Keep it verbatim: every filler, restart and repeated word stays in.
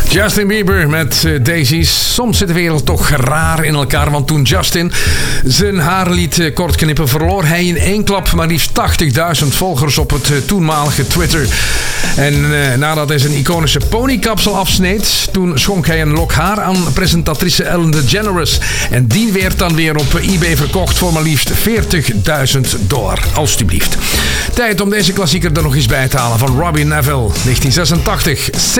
Justin Bieber met uh, Daisies. Soms zit de wereld toch raar in elkaar, want toen Justin zijn haar liet uh, kortknippen, verloor hij in één klap maar liefst tachtigduizend volgers op het uh, toenmalige Twitter. En uh, nadat hij zijn iconische ponykapsel afsneed, toen schonk hij een lok haar aan presentatrice Ellen DeGeneres. En die werd dan weer op uh, eBay verkocht voor maar liefst veertigduizend dollar. Alsjeblieft. Tijd om deze klassieker er nog eens bij te halen van Robbie Nevil, negentien zesentachtig.